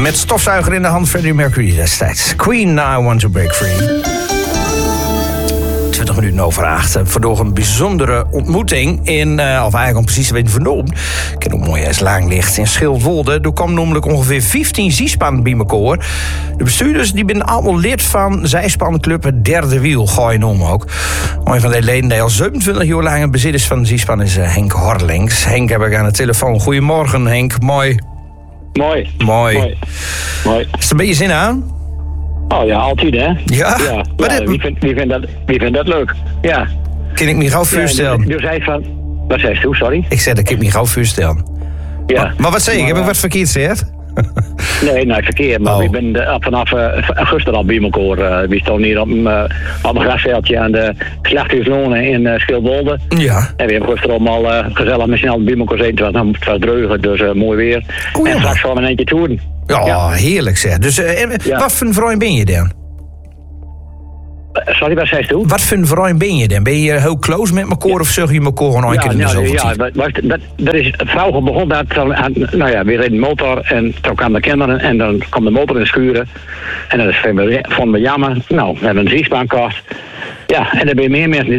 Met stofzuiger in de hand, Freddie Mercury destijds. Queen, Now I Want to Break Free. 20 minuten over 8. Voor een bijzondere ontmoeting in, of eigenlijk om precies te weten vernoemd. Ik ken ook mooi als Laanglicht in Schildwolde. Er kwam namelijk ongeveer 15 zijspannen bij elkaar. De bestuurders die zijn allemaal lid van zijspanclub Het Derde Wiel, gooi je om ook. Een van de leden die al 27 jaar lang in bezit is van de zijspan is Henk Horlings. Henk heb ik aan de telefoon. Goedemorgen Henk, mooi. Mooi. Is er een beetje zin aan? Oh ja, altijd hè? Ja? Wie vindt dat leuk? Ja. Kan ik me gauw voorstellen? Dus zei van... Wat zei je, sorry? Ik zei, dat kan ik me gauw voorstellen. Ja. Maar wat zei ik? Heb ik wat verkeerd gezegd? Nee, verkeerd. Maar we zijn vanaf augustus al bij elkaar. We staan hier op een grasveldje aan de Slachthuislonen in Schildwolde. Ja. En we hebben gisteren allemaal gezellig met snel bij elkaar gezeten. Het was dreugen, dus mooi weer. En straks gaan we een eentje toeren. Ja, heerlijk zeg. Dus wat voor een vrouw ben je dan? Sorry, wat zei je? Wat voor een vrouw ben je dan? Ben je heel close met elkaar of zeg je elkaar gewoon een keer in de zoveel tijd? Dat is het vrouw begon dat, weer in de motor en toen kwamen de kinderen en dan kwam de motor in de schuren. En dat vonden we jammer. Nou, we hebben een ziesbaan gekocht. Ja, en er ben meer mensen die